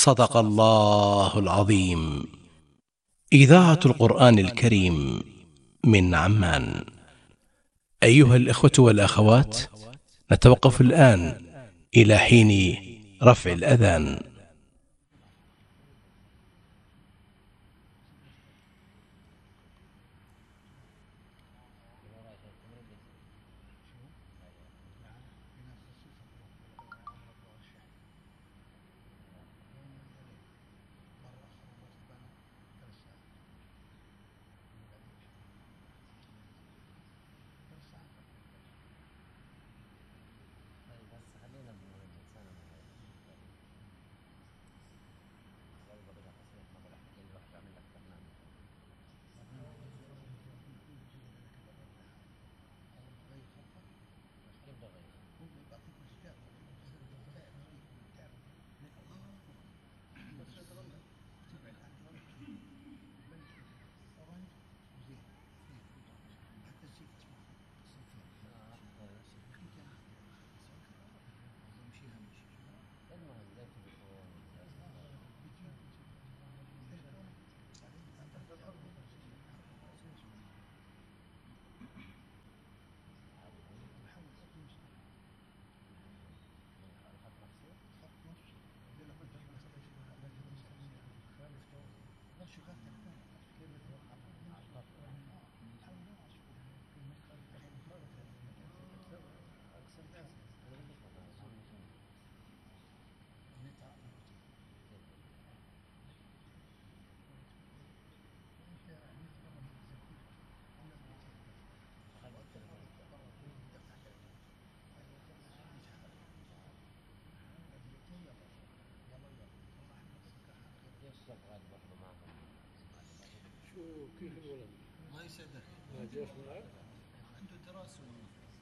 صدق الله العظيم. إذاعة القرآن الكريم من عمان. أيها الإخوة والأخوات، نتوقف الآن إلى حين رفع الأذان. شو كيف الولد؟ ما يسعدك. ما جاش معك؟ عنده دراسة.